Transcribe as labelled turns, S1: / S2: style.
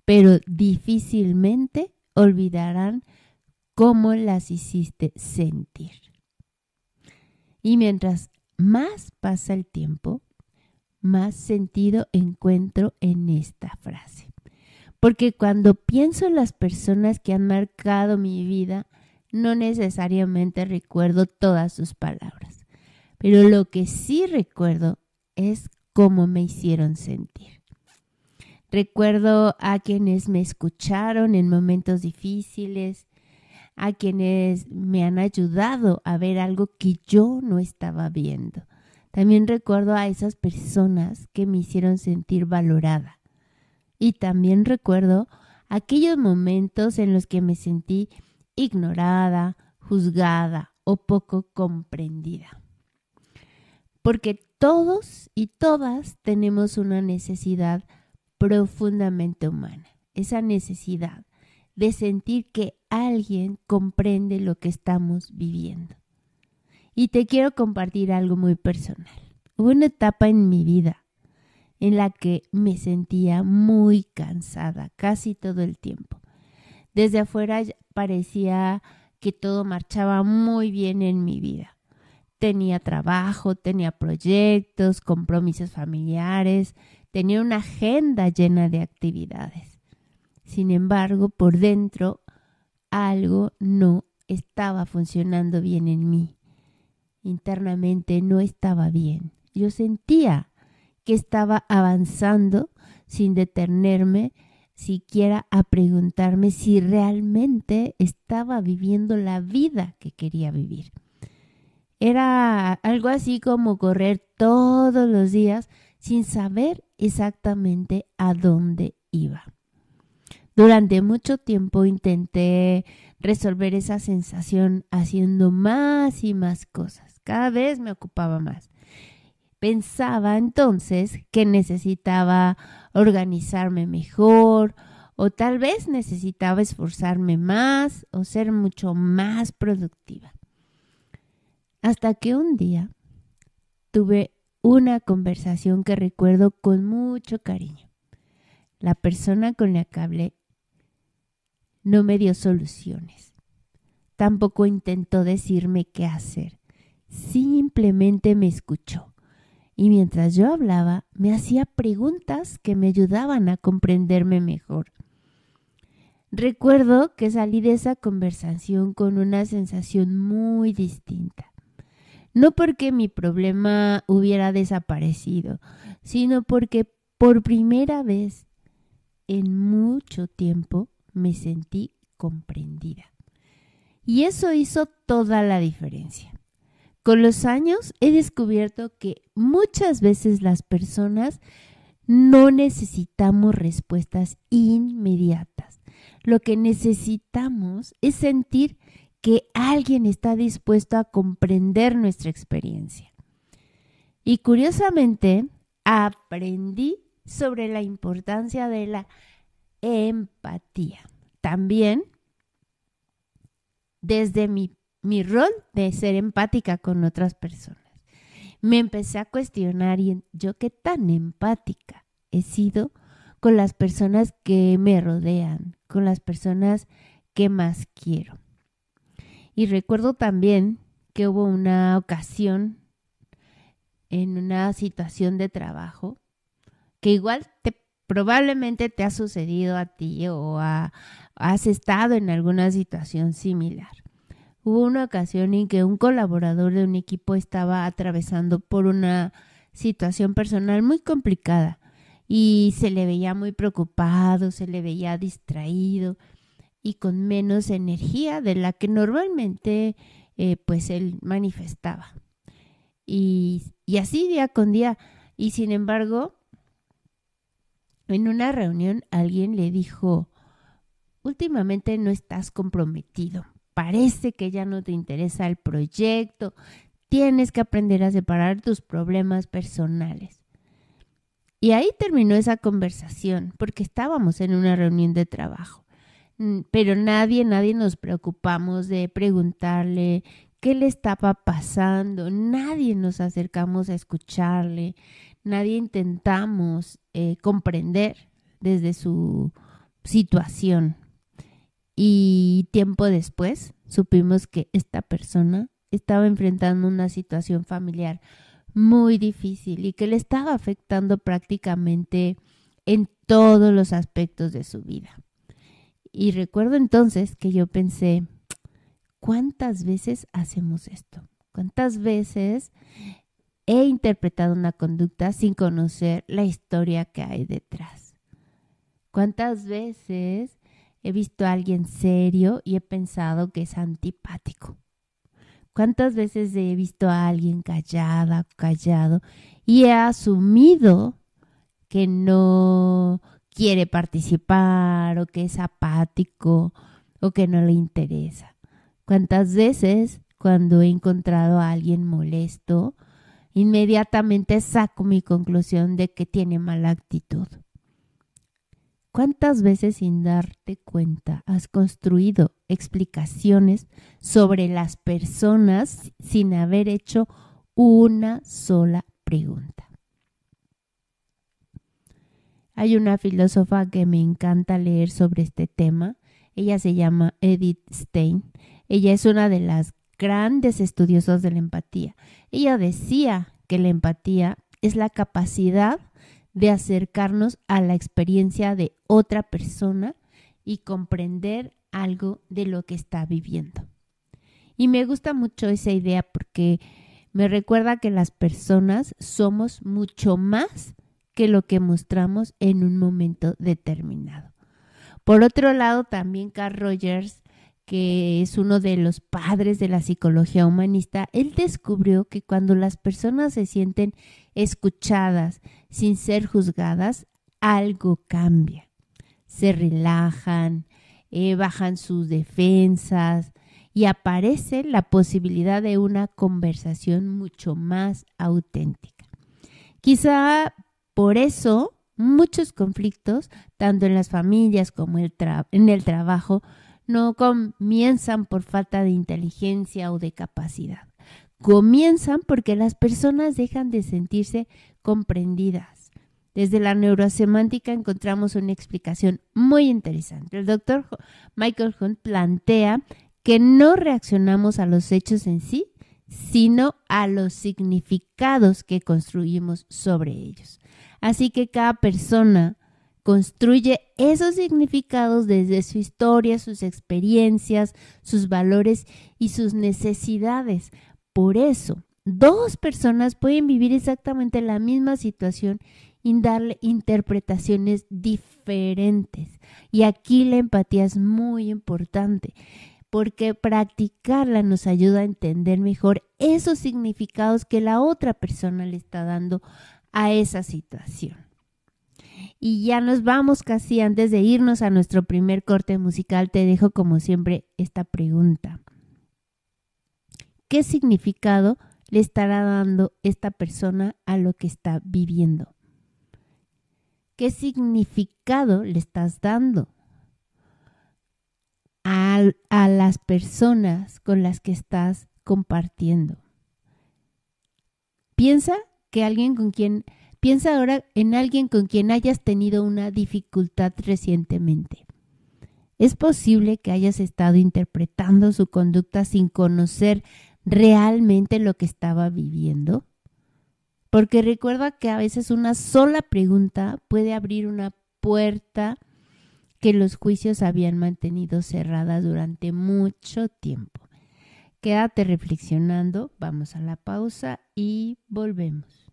S1: pero difícilmente olvidarán cómo las hiciste sentir. Y mientras más pasa el tiempo, más sentido encuentro en esta frase. Porque cuando pienso en las personas que han marcado mi vida, no necesariamente recuerdo todas sus palabras, pero lo que sí recuerdo es cómo me hicieron sentir. Recuerdo a quienes me escucharon en momentos difíciles, a quienes me han ayudado a ver algo que yo no estaba viendo. También recuerdo a esas personas que me hicieron sentir valorada. Y también recuerdo aquellos momentos en los que me sentí ignorada, juzgada o poco comprendida. Porque todos y todas tenemos una necesidad profundamente humana. Esa necesidad de sentir que alguien comprende lo que estamos viviendo. Y te quiero compartir algo muy personal. Hubo una etapa en mi vida en la que me sentía muy cansada casi todo el tiempo. Desde afuera parecía que todo marchaba muy bien en mi vida. Tenía trabajo, tenía proyectos, compromisos familiares, tenía una agenda llena de actividades. Sin embargo, por dentro, algo no estaba funcionando bien en mí. Internamente no estaba bien. Yo sentía que estaba avanzando sin detenerme siquiera a preguntarme si realmente estaba viviendo la vida que quería vivir. Era algo así como correr todos los días sin saber exactamente a dónde iba. Durante mucho tiempo intenté resolver esa sensación haciendo más y más cosas. Cada vez me ocupaba más. Pensaba entonces que necesitaba organizarme mejor o tal vez necesitaba esforzarme más o ser mucho más productiva. Hasta que un día tuve una conversación que recuerdo con mucho cariño. La persona con la que hablé no me dio soluciones. Tampoco intentó decirme qué hacer. Simplemente me escuchó. Y mientras yo hablaba, me hacía preguntas que me ayudaban a comprenderme mejor. Recuerdo que salí de esa conversación con una sensación muy distinta. No porque mi problema hubiera desaparecido, sino porque por primera vez en mucho tiempo me sentí comprendida. Y eso hizo toda la diferencia. Con los años he descubierto que muchas veces las personas no necesitamos respuestas inmediatas. Lo que necesitamos es sentir que alguien está dispuesto a comprender nuestra experiencia. Y curiosamente, aprendí sobre la importancia de la empatía. También desde mi rol de ser empática con otras personas. Me empecé a cuestionar yo qué tan empática he sido con las personas que me rodean, con las personas que más quiero. Y recuerdo también que hubo una ocasión en una situación de trabajo que igual probablemente te ha sucedido a ti o has estado en alguna situación similar. Hubo una ocasión en que un colaborador de un equipo estaba atravesando por una situación personal muy complicada y se le veía muy preocupado, se le veía distraído y con menos energía de la que normalmente pues él manifestaba. Y así día con día. Y sin embargo, en una reunión alguien le dijo, últimamente no estás comprometido. Parece que ya no te interesa el proyecto. Tienes que aprender a separar tus problemas personales. Y ahí terminó esa conversación, porque estábamos en una reunión de trabajo. Pero nadie nos preocupamos de preguntarle qué le estaba pasando. Nadie nos acercamos a escucharle. Nadie intentamos comprender desde su situación. Y tiempo después supimos que esta persona estaba enfrentando una situación familiar muy difícil y que le estaba afectando prácticamente en todos los aspectos de su vida. Y recuerdo entonces que yo pensé, ¿cuántas veces hacemos esto? ¿Cuántas veces he interpretado una conducta sin conocer la historia que hay detrás? ¿Cuántas veces he visto a alguien serio y he pensado que es antipático? ¿Cuántas veces he visto a alguien callado y he asumido que no quiere participar o que es apático o que no le interesa? ¿Cuántas veces cuando he encontrado a alguien molesto, inmediatamente saco mi conclusión de que tiene mala actitud? ¿Cuántas veces sin darte cuenta has construido explicaciones sobre las personas sin haber hecho una sola pregunta? Hay una filósofa que me encanta leer sobre este tema. Ella se llama Edith Stein. Ella es una de las grandes estudiosas de la empatía. Ella decía que la empatía es la capacidad de acercarnos a la experiencia de otra persona y comprender algo de lo que está viviendo. Y me gusta mucho esa idea porque me recuerda que las personas somos mucho más que lo que mostramos en un momento determinado. Por otro lado, también Carl Rogers, que es uno de los padres de la psicología humanista, él descubrió que cuando las personas se sienten escuchadas sin ser juzgadas, algo cambia. Se relajan, bajan sus defensas y aparece la posibilidad de una conversación mucho más auténtica. Quizá por eso muchos conflictos, tanto en las familias como en el trabajo, no comienzan por falta de inteligencia o de capacidad. Comienzan porque las personas dejan de sentirse comprendidas. Desde la neurosemántica encontramos una explicación muy interesante. El doctor Michael Hunt plantea que no reaccionamos a los hechos en sí, sino a los significados que construimos sobre ellos. Así que cada persona construye esos significados desde su historia, sus experiencias, sus valores y sus necesidades. Por eso, dos personas pueden vivir exactamente la misma situación y darle interpretaciones diferentes. Y aquí la empatía es muy importante, porque practicarla nos ayuda a entender mejor esos significados que la otra persona le está dando a esa situación. Y ya nos vamos casi. Antes de irnos a nuestro primer corte musical, te dejo como siempre esta pregunta. ¿Qué significado le estará dando esta persona a lo que está viviendo? ¿Qué significado le estás dando a las personas con las que estás compartiendo? Piensa ahora en alguien con quien hayas tenido una dificultad recientemente. ¿Es posible que hayas estado interpretando su conducta sin conocer realmente lo que estaba viviendo? Porque recuerda que a veces una sola pregunta puede abrir una puerta que los juicios habían mantenido cerrada durante mucho tiempo. Quédate reflexionando, vamos a la pausa y volvemos.